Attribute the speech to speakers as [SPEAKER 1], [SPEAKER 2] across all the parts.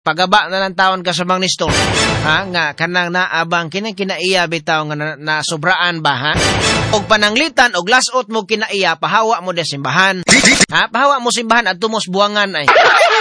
[SPEAKER 1] pagaba na lang taon ka sa mga Nestor. Ha? Nga, kanang naabang kinaiya bitaw nga na sobraan ba, ha? Og pananglitan, og lasot mo kinaiya, pahawa mo de simbahan. Ha? Pahawa mo simbahan at tumos buwangan ay.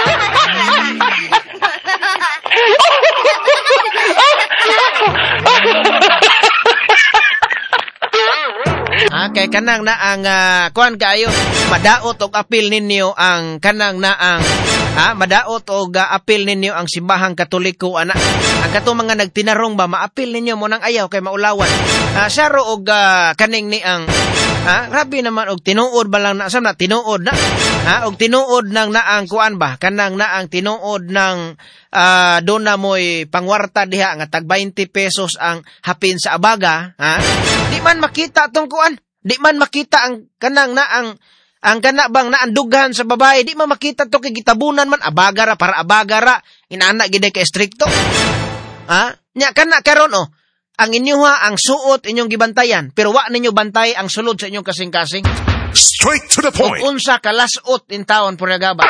[SPEAKER 1] Kay kanang na ang kuan kaayo madaot og apil ninyo ang kanang na ang madaot og apil ninyo ang simbahang Katoliko ana. Ang kato mga nagtinarong ba maapil ninyo mo nang ayaw kay maulawan. Saro og kaning ni ang grabe naman og tinuod ba lang na na tinuod na. Og tinuod nang naang kuan ba kanang naang tinuod ng doon na mo'y pangwarta diha nga tag 20 pesos ang hapin sa abaga, di man makita tong kuan. Di man makita ang kanang na ang kana bang naandugan sa babae, di man makita to kay gitabunan man abagara para abagara inaana gid kay strikto. Nya kana karon ang inyoha ang suot inyong gibantayan pero wa ninyo bantay ang sulod sa inyong kasing-kasing.
[SPEAKER 2] Straight to the point.
[SPEAKER 1] Ug unsa ka lasot in taon puragaba.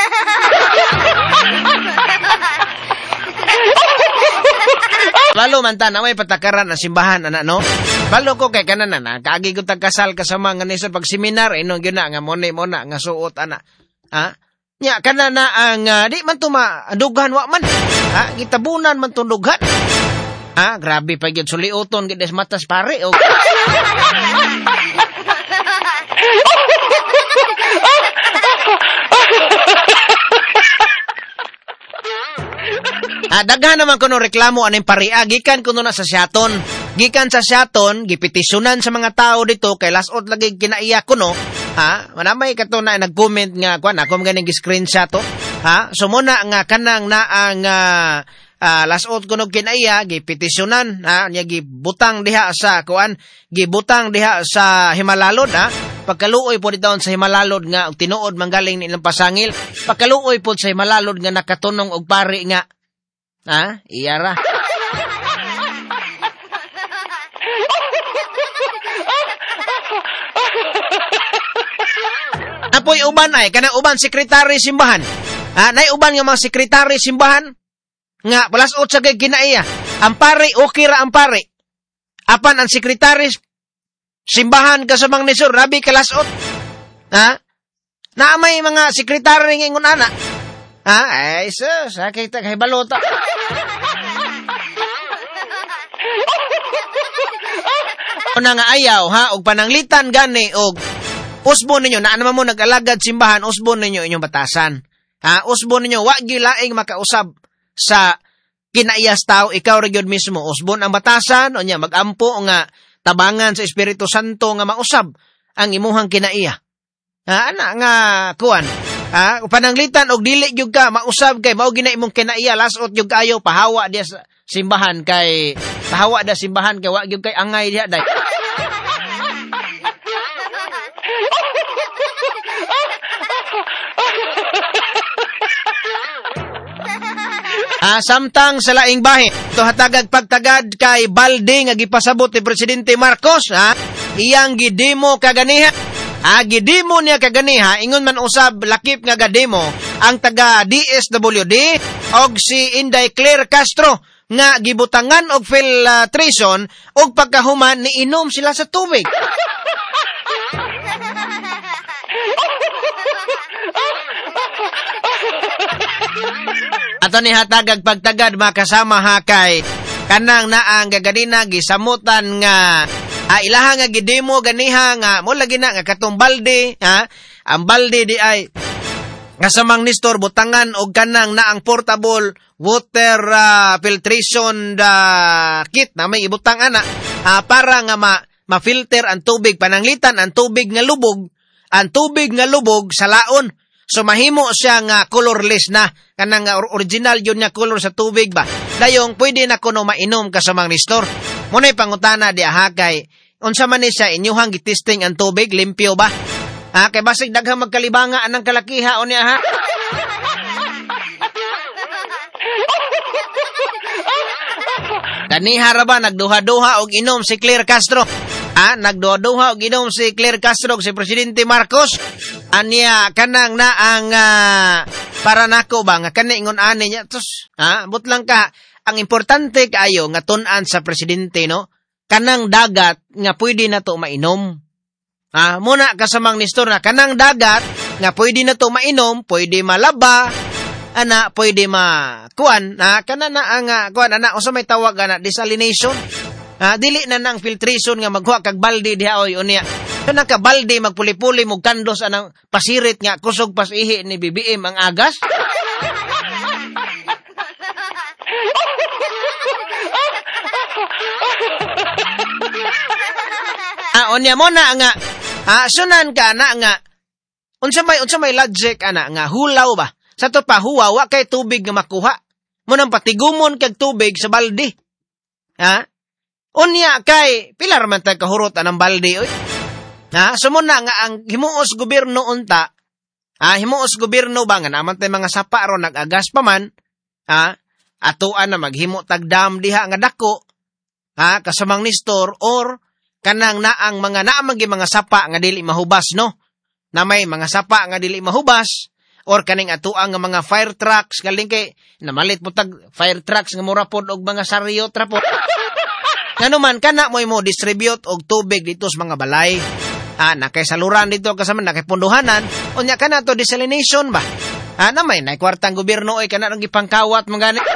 [SPEAKER 1] Lalo man ta na may patakaran na simbahan ana no. Balo ko kay kanan na kaagi ko tagkasal kasama nga nisod pag seminar inong gyud na nga mo na nga suot ana. Nya kana na ang di man to madugan wa man. Gitabunan man to dughan. Grabe pa gyud suliuton gid des matas pare og. Daghan naman kuno reklamo aning paria gikan kuno na sa Siaton. Gikan sa Siaton gipetisunan sa mga tao dito kay lasot lagi kinaiya kuno. Manamay kato na nag-comment nga kuan ako maganing gi-screenshot to. So muna nga kanang na ang lasot kuno kinaiya gipetisunan nya gibutang diha sa kuan, gibutang diha sa Himalalod Pagkaluoy po dito sa Himalalod nga og tinuod manggaling ni ilang pasangil. Pagkaluoy po sa Himalalod nga nakatunong og pari nga iyara. Apoy uban ay kanang uban sekretary simbahan. Nay uban nga mga sekretary simbahan nga palasot sa kinaiya. Ang pari okay ra ang pari. Apan ang sekretary simbahan ka sa mga Nestor rabi kalasot. Na may mga sekretary nga ingon ana. Ay sus, kita kay balota. Una nga ayaw og pananglitan gani og usbon ninyo na naman mo nag-alagad simbahan, usbon ninyo inyong batasan. Usbon ninyo wa gilaing makausab sa kinaiyas tao, ikaw ra gyud mismo usbon ang batasan unya magampo nga tabangan sa Espiritu Santo nga mausab ang imuhang kinaiya. Ana nga kuan. Pananglitan og dili gyud ka mausab kay mao gina imong kinaiya lasot gyud kayo pahawa diha sa simbahan kay pahawa da simbahan kay wa gyud kay angay diha day. Samtang sa laing bahin ito hatagag pagtagad kay balde nga gipasabot ni Presidente Marcos iyang gidemo kaganiha. Gidemo niya kaganiha, ingon man usab lakip nga gademo ang taga DSWD og si Inday Claire Castro nga gibutangan og filtration og pagkahuman ni inom sila sa tubig. Ato ni hatagag pagtagad makasama kay kanang naang gagadina gisamutan nga ilaha nga gidemo ganiha nga mo lagi na nga katong balde ang balde di ay kasamang Nestor butangan og kanang naang portable water filtration kit na may ibutang ana para nga ma-filter ang tubig pananglitan ang tubig nga lubog sa laon. So mahimo siya nga colorless na kanang original yun nga color sa tubig ba. Dayong pwede na kuno mainom kasamang Nestor. Munay pangutana di kay unsa man ni siya inyuhang gitesting ang tubig limpyo ba? Kay basig daghang magkalibanga anang kalakiha unya Kaniha ra ba nagduha-duha og inom si Claire Castro? Nagduha-duha og inom si Claire Castro si Presidente Marcos. Anya kanang na ang Para nako ba nga kaningon ani niya tus but lang ka ang importante kaayo nga tun-an sa presidente no kanang dagat nga pwede na to mainom. Muna kasamang nistor na kanang dagat nga pwede na to mainom, pwede malaba, pwede makuan, kana na ang kuan unsa may tawag desalination. Dili na nang filtration nga maghuwa kag balde diha oy unya. Kana ka balde magpuli-puli mo kandos anang pasirit nga kusog pas ihi ni BBM ang agas. Onya mo na nga sunan ka na nga unsa may logic nga hulaw ba sa to pa huwa wa kay tubig nga makuha mo nang patigumon kag tubig sa balde unya kay pilar man ta kahurot anang balde oy sumuna nga ang himuos gobyerno unta himuos gobyerno ba nga naman tay mga sapa ron nag-agas pa man atuan na maghimo tag dam diha nga dako kasamang nistor or kanang naang mga sapa nga dili mahubas no na may mga sapa nga dili mahubas or kaning atuang nga mga fire trucks galing kay namalit mo tag fire trucks nga mura pod og mga saryo trapo nganuman kana mo distribute og tubig dito sa mga balay nakay saluran dito kasama nakay punduhanan unya kana to desalination ba na may kwartang gobyerno ay kana nang gipangkawat mga gani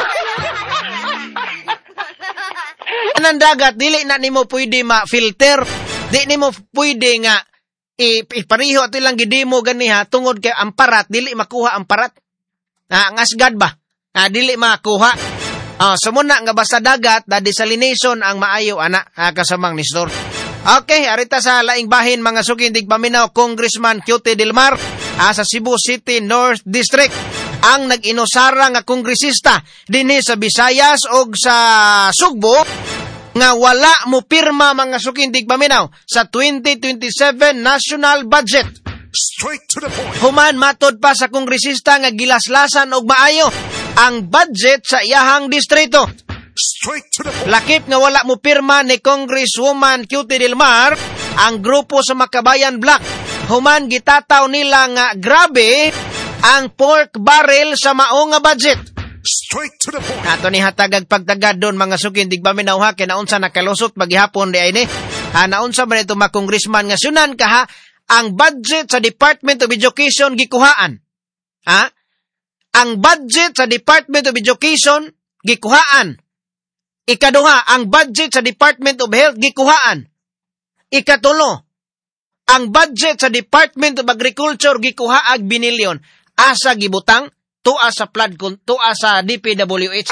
[SPEAKER 1] anang dagat, dili na nimo pwede ma-filter. Di nimo pwede nga ipariho ato lang gidimo ganiha tungod kay amparat, dili makuha amparat. Ngasgad ba? Dili makuha. Sumuna nga basta dagat, desalination ang maayo, kasamang nistor. Okay, arita sa laing bahin mga sukindig paminaw, Congressman Cutie Delmar sa Cebu City North District. Ang nag-inusara nga kongresista dinhi sa Visayas o sa Sugbo nga wala mo pirma mga sukindig paminaw sa 2027 national budget.
[SPEAKER 2] Straight to the point.
[SPEAKER 1] Human matod pa sa kongresista nga gilaslasan og maayo ang budget sa iyahang distrito.
[SPEAKER 2] Straight to the point.
[SPEAKER 1] Lakip nga wala mo pirma ni Congresswoman Cutie Delmar ang grupo sa Makabayan Black. Human gitataw nila nga grabe ang pork barrel sa mao nga budget.
[SPEAKER 2] Straight to the point.
[SPEAKER 1] Ato ni hatagag pagtagad doon mga sukindig paminaw ha kinaunsa nakalusot maghihapon di ay ni. Naunsa man ito mga congressman nga sunan ka ang budget sa Department of Education gikuhaan. Ang budget sa Department of Education gikuhaan. Ikaduha, ang budget sa Department of Health gikuhaan. Ikatulo, ang budget sa Department of Agriculture gikuhaag binilyon. Asa gibutang tuwa sa flood tuwa sa DPWH.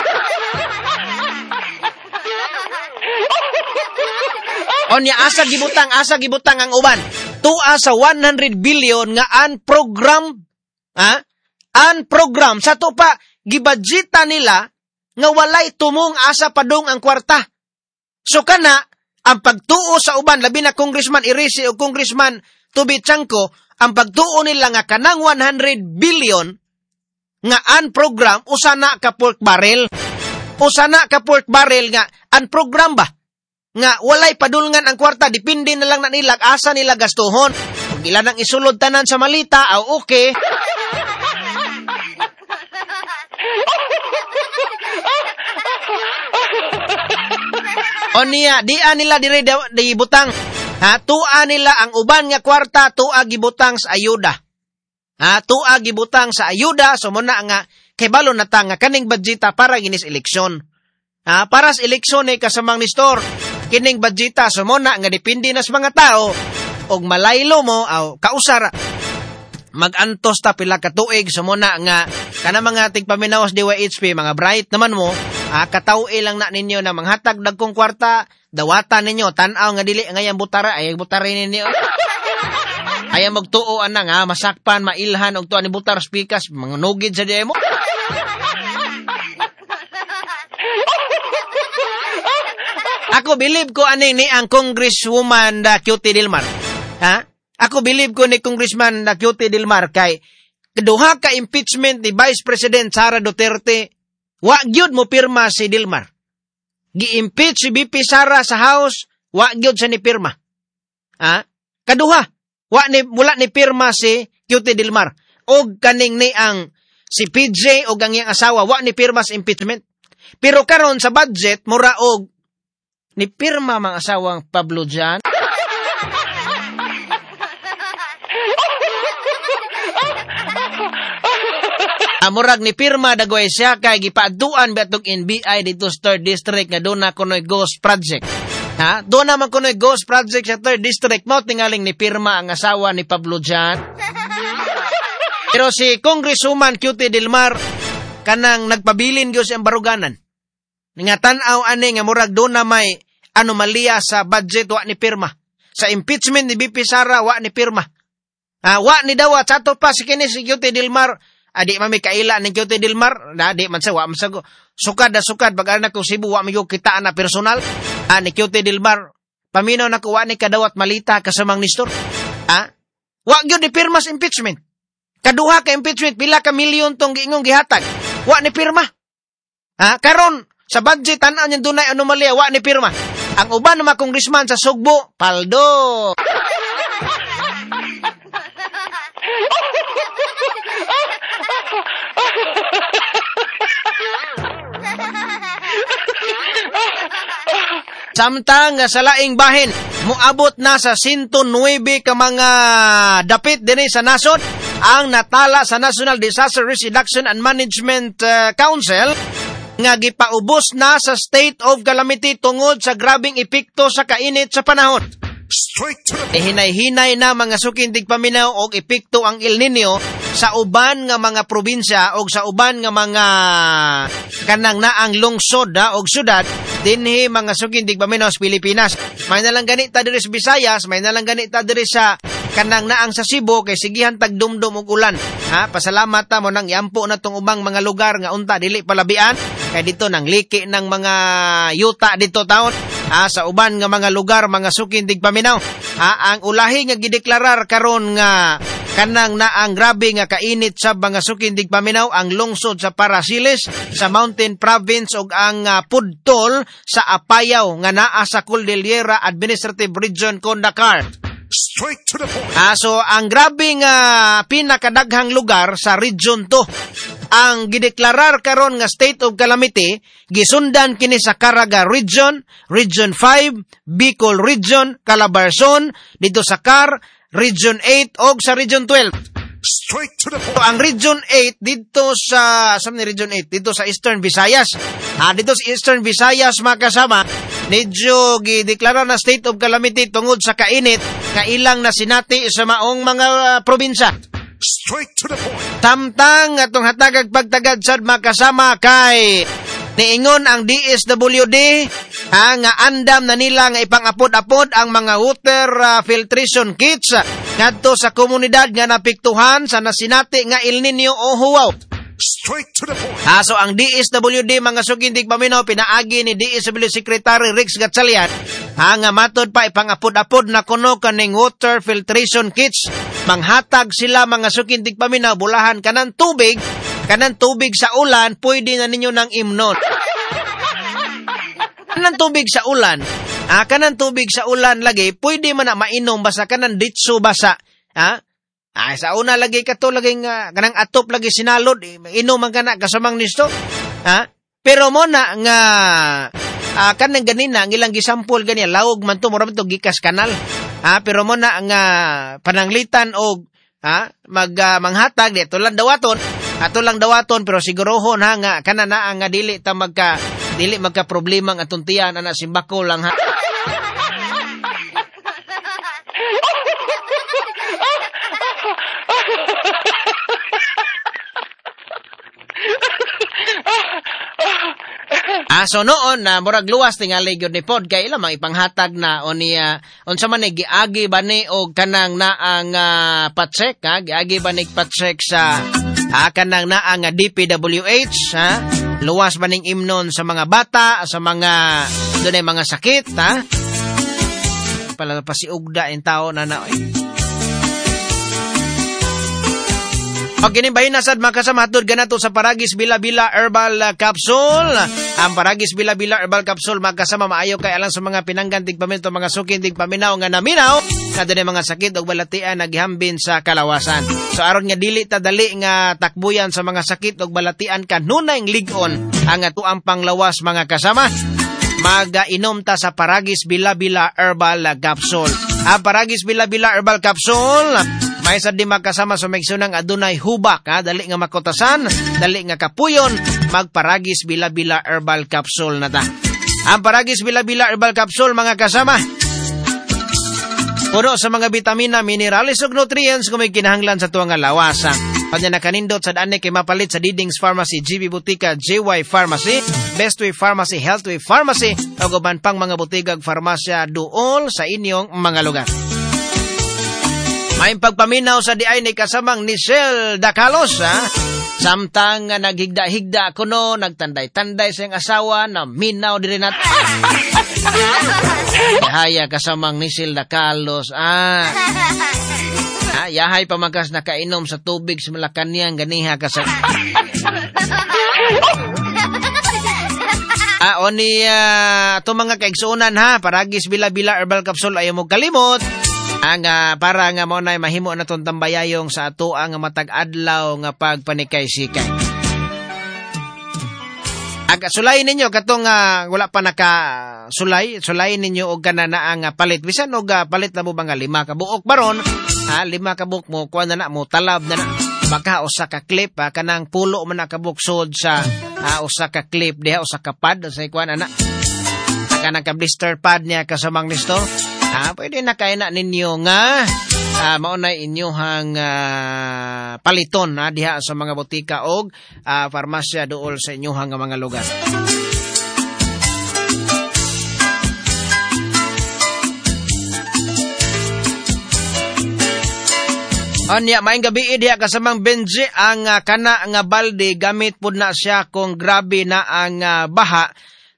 [SPEAKER 1] Onya asa gibutang ang uban. Tuwa sa 100 billion nga unprogram. Unprogram sa to pa gibudgeta nila nga walay tumong asa padung ang kwarta. So kana ang pagtuo sa uban labi na Congressman Irisi o Congressman Tubi Chanko ang pagtuo nila nga kanang 100 billion nga unprogram usana ka pork barrel. Usana ka pork barrel nga unprogram ba? Nga walay padulngan ang kwarta, dipindi na lang na nila asa nila gastuhon. Kung ilan ang isulod tanan sa malita, okay. O niya, dian nila dire di butang. Tua nila ang uban nga kwarta, tua gibutang sa ayuda. Tua gibutang sa ayuda, so muna nga, kay balo na ta nga kaning budgeta para ginis eleksyon. Para sa eleksyon ay kasamang ni store. Kining budgeta, so muna nga dipindi na sa mga tao, og malaylo mo, kausara, mag-antos ta pila katuig, so muna nga, kana mga tigpaminawas DYHP, mga bright naman mo, katawi lang na ninyo na manghatag dagkong kwarta, dawata ninyo, tanaw nga dili, ngayang butara, ay butara ninyo. Ay magtuo anang masakpan, mailhan, og tuan ni butar spikas, mga nugid sa diya mo. Ako believe ko ani ang Congresswoman Cutie Delmar. Ako believe ko ni Congressman Cutie Delmar kay duha ka impeachment ni Vice President Sara Duterte, wa gyud mo pirma si Delmar. Gi-impeach si BP Sara sa House, wa gyud siya ni pirma. Kaduha, wala ni pirma si Cutie Delmar. Og kaning ni ang si PJ o ang iyang asawa wa ni pirma sa impeachment. Pero karon sa budget mura og ni pirma mga asawang Pablo Jan. Murag ni pirma dagway siya kay gipaaduan betog NBI dito sa 3rd District nga doon na kunoy ghost project. Ha? Doon naman kunoy ghost project sa 3rd District mo tingaling ni pirma ang asawa ni Pablo Jan. Pero si Congresswoman QT Dilmar kanang nagpabilin gyud sa baruganan. Nga tan-aw ani nga murag doon na may anomalya sa budget wa ni pirma. Sa impeachment ni BP Sara wa ni pirma. Wa ni daw chato pa si kini si QT Dilmar. Adi mami kaila ni QT Dilmar, di man sa wa man sa sukad pag ana ko Cebu wa mayo kita na personal. Ni QT Dilmar paminaw na ko wa ni kadawat malita kasamang nistor. Wa gyud ni pirma sa impeachment. Kaduha ka impeachment pila ka milyon tong giingong gihatag. Wa ni pirma. Karon sa budget tan-aw niya dunay anomalya wa ni pirma. Ang uban na congressman sa Sugbo, paldo. Samtang sa laing bahin, muabot na sa 109 ka mga dapit dinhi sa nasod ang natala sa National Disaster Risk Reduction and Management Council nga gipaubos na sa state of calamity tungod sa grabing epekto sa kainit sa panahon. Hinay-hinay na mga sukintig paminaw og epekto ang El Nino sa uban nga mga probinsya o sa uban nga mga kanang naang lungsod og syudad dinhi mga sukintig paminaw sa Pilipinas. May nalang ganita diri sa Visayas, may nalang ganita diri sa kanang naang sa Cebu kay sigihan tagdumdum og ulan. Pasalamat ta mo nang iampo na tong ubang mga lugar nga unta dili palabian kay dito nang liki ng mga yuta dito taon. Sa uban nga mga lugar mga sukintig paminaw. Ang ulahi nga gideklarar karon nga kanang naang grabe nga kainit sa mga sukindig paminaw ang lungsod sa Parasiles sa Mountain Province ug ang Pudtol sa Apayao nga naa sa Cordillera Administrative Region Condacar.
[SPEAKER 2] Straight to the point.
[SPEAKER 1] So ang grabe nga pinakadaghang lugar sa Region 2 ang gideklarar karon nga state of calamity gisundan kini sa Caraga Region, Region 5, Bicol Region, Calabarzon, dito sa Car, Region 8 og sa Region 12.
[SPEAKER 2] Straight to the
[SPEAKER 1] So,
[SPEAKER 2] point.
[SPEAKER 1] ang Region 8 dito sa Region 8 dito sa Eastern Visayas. Dito sa Eastern Visayas mga kasama, medyo gideklara na state of calamity tungod sa kainit nga ilang na sinati sa maong mga probinsya.
[SPEAKER 2] Straight to the point.
[SPEAKER 1] Samtang atong hatagag pagtagad sad makasama kay niingon ang DSWD nga andam na nila nga ipang-apod-apod ang mga water filtration kits ngadto sa komunidad nga napiktuhan sa nasinati nga El Nino o Huaw.
[SPEAKER 2] Straight to the point.
[SPEAKER 1] So ang DSWD mga sugindig paminaw pinaagi ni DSWD Secretary Rex Gatchalian nga matod pa ipang-apod-apod na kuno kaning water filtration kits manghatag sila mga sugindig paminaw bulahan kanang tubig sa ulan pwede na ninyo nang imnon. Kanang tubig sa ulan kanang tubig sa ulan lagi pwede man na mainom basta kanang ditso basa sa una lagi kato lagi nga kanang atop lagi sinalod inom man kana kasamang nisto pero mo na nga kanang ganina ang ilang gisampol ganiya lawog man to mura man to gikas kanal pero mo na nga pananglitan og manghatag dito lang dawaton pero sigurohon nga kana na nga dili magka problema ang atong tiyan ana simbako lang So noon na murag luwas tingali gyud ni pod kay ilang ipanghatag na unya unsa man giagi ba ni og kanang naang patsek giagi ba ni patsek sa kanang naang DPWH luwas ba ning imnon sa mga bata sa mga dunay mga sakit pala pasiugda in tao na Okay, bahin nasad makasamatod ganato sa Paragis Bila-Bila Herbal Capsule. Ang Paragis Bila-Bila Herbal Capsule magkasama maayo kay alang sa mga pinanggan tigpamento mga sukin tigpaminaw nga naminaw. nga dunay mga sakit o balatian nagihambin sa kalawasan. So aron nga dili ta dali nga takbuyan sa mga sakit o balatian kanunay lig-on ang atuang panglawas mga kasama. Mag-inom ta sa Paragis Bila-Bila Herbal Capsule. Ang Paragis Bila-Bila Herbal Capsule, may sa di magkasama sa megsunang adunay hubak, dali nga makutasan, dali nga kapuyon, mag-Paragis Bila-Bila Herbal Capsule na ta. Ang Paragis Bila-Bila Herbal Capsule, mga kasama, puno sa mga vitamina, minerales ug nutrients kung may kinahanglan sa tuwang lawasan. Panya na kanindot sa daan kay mapalit sa Didings Pharmacy, GB Butika, JY Pharmacy, Best Way Pharmacy, Health Way Pharmacy, o guban pang mga butigag farmasya duol sa inyong mga lugar. May pagpaminaw sa diay ni kasamang Nichelle Dacalos, samtang naghigda-higda kuno, nagtanday-tanday sa iyang asawa, na minaw diri nat. Haya kasamang Nichelle Dacalos, yahay pamagas nakainom sa tubig sa Malacanang ganiha ka sa... Oni, ito mga kaigsuunan Paragis Bila-Bila Herbal Capsule, ayaw mo kalimot. Ang para nga mo na mahimo na itong tambayayong sa ato ang matag-adlaw nga pagpanikay-sikay. Sulayin ninyo katong wala pa sulay ninyo og kanana ang palit bisan og palit na mo ba nga 5 ka buok baron 5 ka buok mo kuan na mo talab na baka usa ka clip kanang pulo man nakabuksod sa usa ka clip diha usa ka pad sa kuan ana kanang ka blister pad niya kasamang listo pwede na kay na ninyo nga mao na inyohang paliton diha sa mga botika og farmasya duol sa inyohang mga lugar. Anya maayong gabi diha kasamang Benji ang kana nga balde gamit pud na siya kung grabe na ang baha.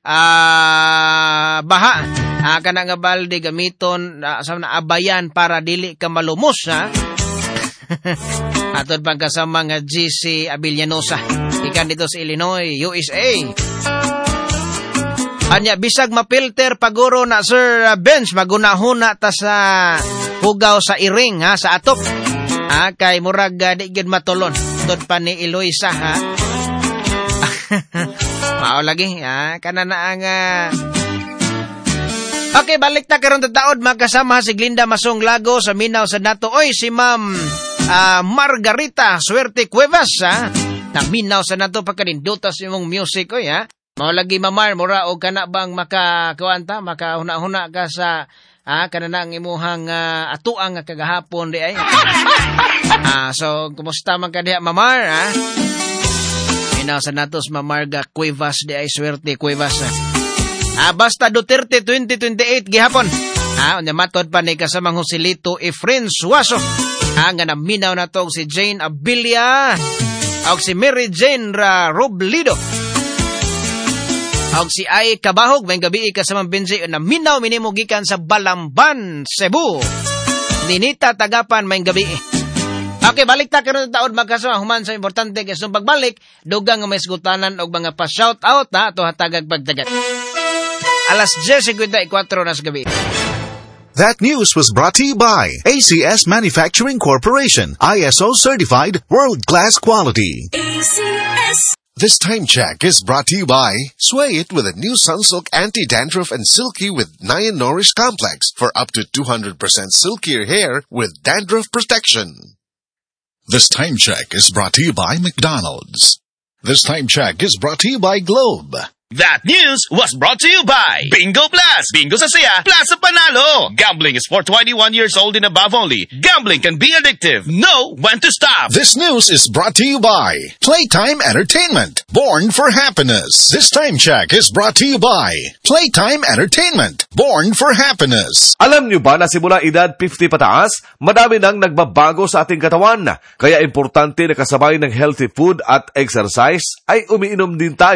[SPEAKER 1] Kana nga balde gamiton sa na abayan para dili ka malumos Atod pang kasama nga GC Abellanosa ikan dito sa Illinois, USA. Anya bisag mapilter paguro na Sir Benz magunahuna ta sa hugaw sa iring sa atop. Kay murag di gid matulon tod pa ni Eloisa mao lagi kana na ang Okay, balik ta karon taod magkasama si Glinda Masong Lago sa minaw sa nato. Oy, si Ma'am Margarita Suerte Cuevas na minaw sa nato pagkanindutas imong music oy mao lagi mamar mura og kana bang makakuanta makahuna-huna ka sa kanana ang imuhang atuang kagahapon di ay. So kumusta man ka diha mamar minaw sa natos Mamarga Cuevas di ay Suerte Cuevas basta Duterte 2028 gihapon. Unya matod pa ni kasamang Joselito Efren Suaso. Nga naminaw na to si Jane Abilia o si Mary Jane Roblido. O si Ay Kabahog, may gabi kasamang Benji na minaw minimo gikan sa Balamban, Cebu. Ninita Tagapan, may gabi. Okay, balik ta karon taod magkasama human sa importante kasi pagbalik dugang nga may sgutanan og mga pa-shout out ato hatagag pagdagat. Alas 10:54 na sa gabi.
[SPEAKER 2] That news was brought to you by ACS Manufacturing Corporation, ISO certified world-class quality. ACS. This time check is brought to you by Sway It with a new Sunsilk Anti-Dandruff and Silky with Nyan Nourish Complex for up to 200% silkier hair with dandruff protection. This time check is brought to you by McDonald's. This time check is brought to you by Globe.
[SPEAKER 3] That news was brought to you by Bingo Plus. Bingo sa saya, plus sa panalo. Gambling is for 21 years old and above only. Gambling can be addictive. Know when to stop.
[SPEAKER 2] This news is brought to you by Playtime Entertainment, born for happiness. This time check is brought to you by Playtime Entertainment, born for happiness.
[SPEAKER 4] Alam niyo ba na simula edad 50 pataas, madami nang nagbabago sa ating katawan. Kaya importante na kasabay ng healthy food at exercise ay umiinom din tayo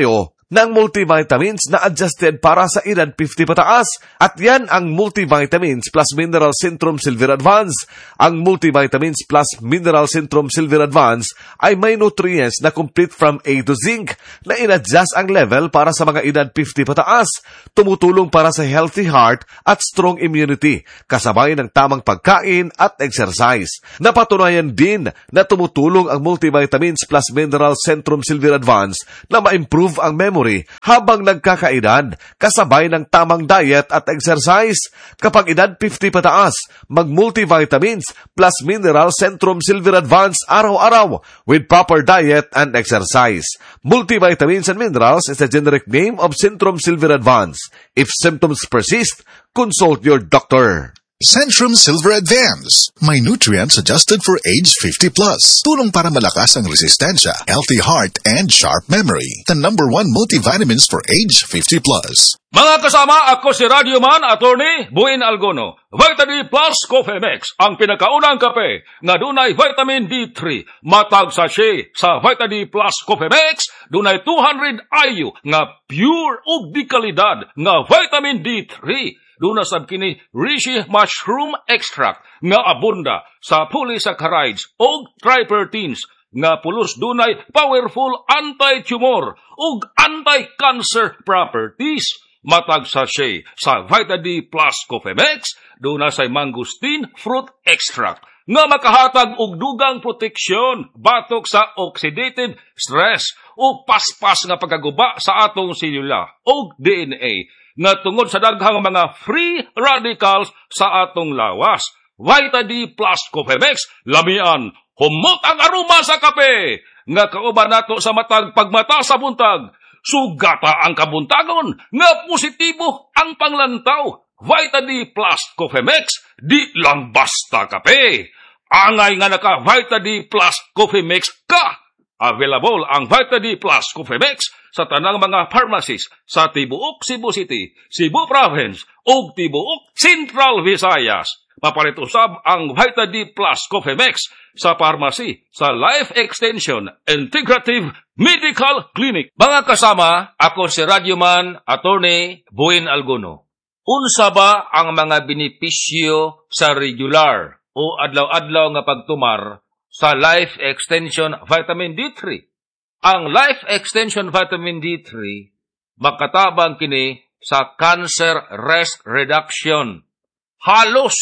[SPEAKER 4] ng multivitamins na adjusted para sa edad 50 pataas. At yan ang Multivitamins Plus Mineral Centrum Silver Advance. Ang Multivitamins Plus Mineral Centrum Silver Advance ay may nutrients na complete from A to zinc na in-adjust ang level para sa mga edad 50 pataas. Tumutulong para sa healthy heart at strong immunity, kasabay ng tamang pagkain at exercise. Napatunayan din na tumutulong ang Multivitamins Plus Mineral Centrum Silver Advance na ma-improve ang memory habang nagkakaedad, kasabay ng tamang diet at exercise. Kapag edad 50 pataas, mag-Multivitamins Plus Mineral Centrum Silver Advance araw-araw with proper diet and exercise. Multivitamins and Minerals is the generic name of Centrum Silver Advance. If symptoms persist, consult your doctor.
[SPEAKER 2] Centrum Silver Advance. May nutrients adjusted for age 50 plus. Tulong para malakas ang resistensya, healthy heart, and sharp memory. The #1 multivitamins for age 50 plus.
[SPEAKER 5] Mga kasama, ako si Radioman Attorney Buin Algono. Vita D Plus Coffee Mix, ang pinakaunang kape nga dunay vitamin D3. Matag sachet sa Vita D Plus Coffee Mix, dunay 200 IU nga pure ug di kalidad nga vitamin D3. Duna sab kini reishi mushroom extract nga abunda sa polysaccharides o tripertines nga pulos dunay powerful anti-tumor ug anti-cancer properties. Matag sachet sa Vita D Plus Coffee Mix, duna say mangosteen fruit extract nga makahatag og dugang proteksyon batok sa oxidative stress o paspas nga pagkaguba sa atong selula o DNA nga tungod sa daghang mga free radicals sa atong lawas. Vita D Plus Coffee Mix, lamian, humot ang aroma sa kape, nga kauban nato sa matag pagmata sa buntag, sugata ang kabuntagon, nga positibo ang panglantaw. Vita D Plus Coffee Mix, di lang basta kape. Angay nga naka Vita D Plus Coffee Mix ka. Available ang Vita D Plus Coffee Mix sa tanang mga pharmacies sa Tibuok, Cebu City, Cebu Province ug Tibuok, Central Visayas. Mapalit usab ang Vita D Plus Coffee Mix sa pharmacy sa Life Extension Integrative Medical Clinic. Mga kasama, ako si Radioman Attorney Buin Algono. Unsa ba ang mga benepisyo sa regular o adlaw-adlaw nga pagtumar sa Life Extension Vitamin D3? Ang Life Extension Vitamin D3 makatabang kini sa cancer risk reduction. Halos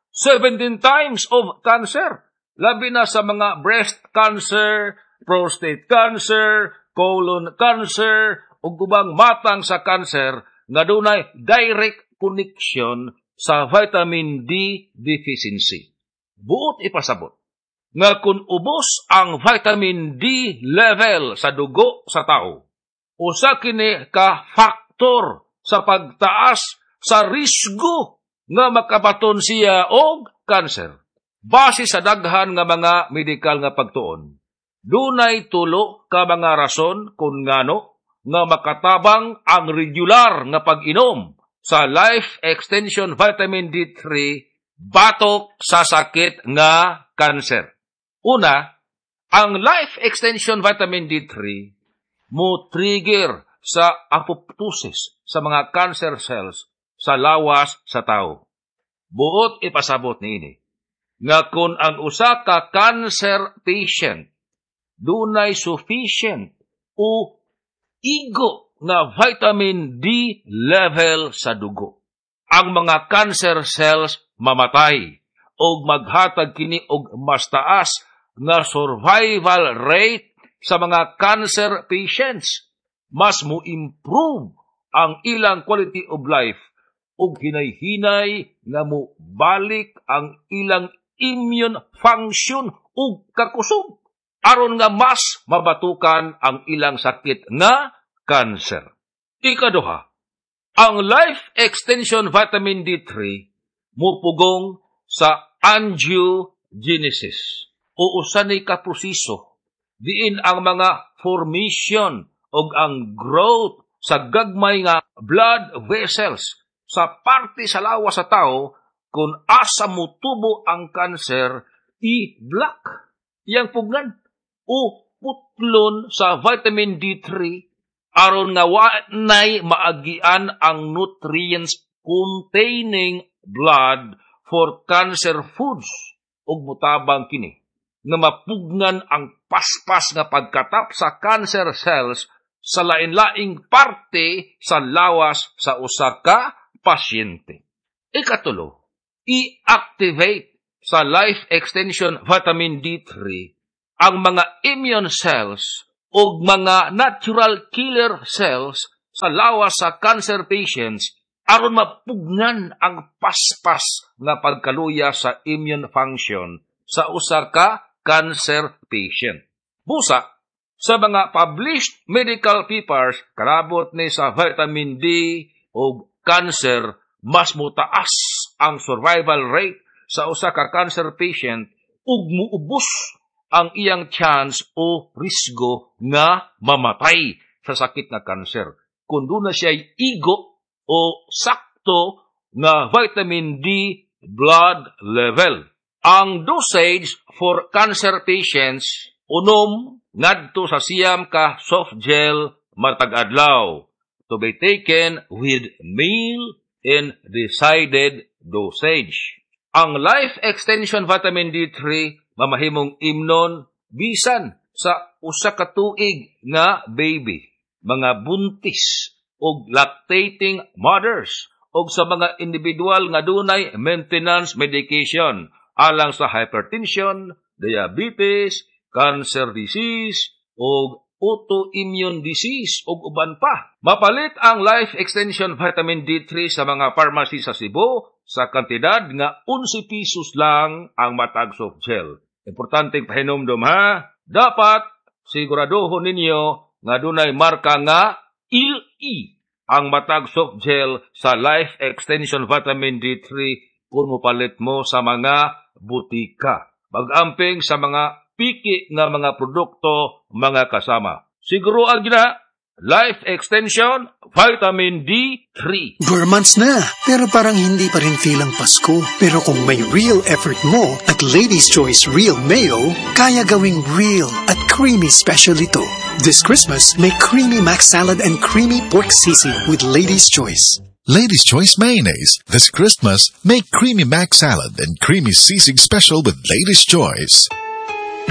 [SPEAKER 5] 17 times of cancer. Labi na sa mga breast cancer, prostate cancer, colon cancer, ug ubang matang sa cancer nga dunay direct connection sa vitamin D deficiency. Buot ipasabot nga kung ubos ang vitamin D level sa dugo sa tao, usa kini ka faktor sa pagtaas sa risgo nga makabaton siya og cancer. Base sa daghan nga mga medikal nga pagtuon, dunay tulo ka mga rason kung ngano nga makatabang ang regular nga pag-inom sa Life Extension Vitamin D3 batok sa sakit nga cancer. Una, ang Life Extension Vitamin D3 mo trigger sa apoptosis sa mga cancer cells sa lawas sa tao. Buot ipasabot niini nga kung ang usa ka cancer patient dunay sufficient o igo nga vitamin D level sa dugo, ang mga cancer cells mamatay o maghatag kini og mas taas nga survival rate sa mga cancer patients. Mas mo improve ang ilang quality of life ug hinay-hinay nga mo balik ang ilang immune function ug kakusog aron nga mas mabatukan ang ilang sakit nga cancer. Ikaduha, ang Life Extension Vitamin D3 mupugong sa angiogenesis o usanay ka proseso diin ang mga formation o ang growth sa gagmay nga blood vessels sa parte sa lawas sa tao kung asa mutubo ang cancer i-block yang pugnan o putlon sa vitamin D3 aron nga wanay maagian ang nutrients containing blood for cancer foods ug mutabang kini nga mapugnan ang paspas nga pagkatap sa cancer cells sa lain-laing parte sa lawas sa usa ka pasyente. Ikatulo, i-activate sa life extension vitamin D3 ang mga immune cells o mga natural killer cells sa lawas sa cancer patients aron mapugnan ang paspas nga pagkaluya sa immune function sa usa ka cancer patient. Busa, sa mga published medical papers, karabot ni sa vitamin D o cancer, mas mutaas ang survival rate sa usa ka cancer patient ug muubos ang iyang chance o risgo nga mamatay sa sakit nga cancer. Kung doon na siya igo o sakto nga vitamin D blood level. Ang dosage for cancer patients, unom ngadto sa siyam ka soft gel matag adlaw, to be taken with meal in decided dosage. Ang life extension vitamin D3 mamahimong imnon bisan sa usa ka tuig nga baby, mga buntis o lactating mothers o sa mga individual nga dunay maintenance medication alang sa hypertension, diabetes, cancer disease o autoimmune disease o uban pa. Mapalit ang life extension vitamin D3 sa mga pharmacy sa Cebu sa kantidad nga 11 pesos lang ang matag soft gel. Importanteng pahinumdum ha. Dapat siguraduhon ninyo nga dunay marka nga ILI ang matag soft gel sa life extension vitamin D3 kung mupalit mo sa mga butika. Mag-amping sa mga piki nga mga produkto mga kasama. Siguruan gina, life extension, vitamin D3.
[SPEAKER 6] 4 months na, pero parang hindi pa rin feel ang Pasko. Pero kung may real effort mo at Lady's Choice Real Mayo, kaya gawing real at creamy special ito. This Christmas, may creamy mac salad and creamy pork sisig with Lady's Choice.
[SPEAKER 2] Lady's Choice Mayonnaise. This Christmas, make creamy mac salad and creamy sisig special with Lady's Choice.